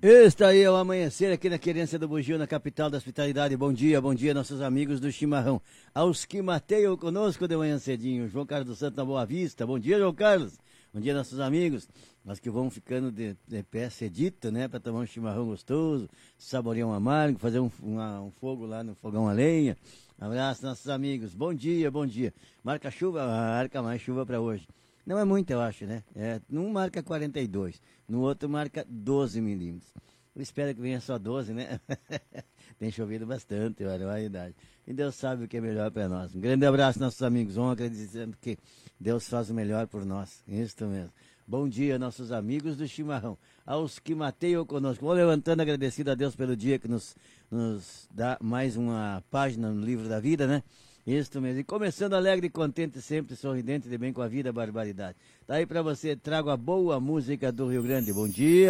Está aí ao amanhecer aqui na Querência do Bugio, na capital da hospitalidade. Bom dia, nossos amigos do chimarrão. Aos que mateiam conosco de manhã cedinho. João Carlos dos Santos na Boa Vista. Bom dia, João Carlos. Bom dia, nossos amigos. Nós que vamos ficando de pé cedito, né? Para tomar um chimarrão gostoso, saborear um amargo, fazer um fogo lá no fogão a lenha. Abraço, nossos amigos. Bom dia, bom dia. Marca chuva? Marca mais chuva para hoje. Não é muito, eu acho, né? Num marca 42, no outro marca 12 milímetros. Eu espero que venha só 12, né? Tem chovido bastante, olha a idade. E Deus sabe o que é melhor para nós. Um grande abraço, nossos amigos. Vamos acreditando que Deus faz o melhor por nós. Isso mesmo. Bom dia, nossos amigos do chimarrão. Aos que mateiam conosco. Vou levantando, agradecido a Deus pelo dia que nos dá mais uma página no livro da vida, né? Isso mesmo. E começando alegre, contente, sempre sorridente, de bem com a vida, barbaridade. Tá aí pra você, trago a boa música do Rio Grande. Bom dia.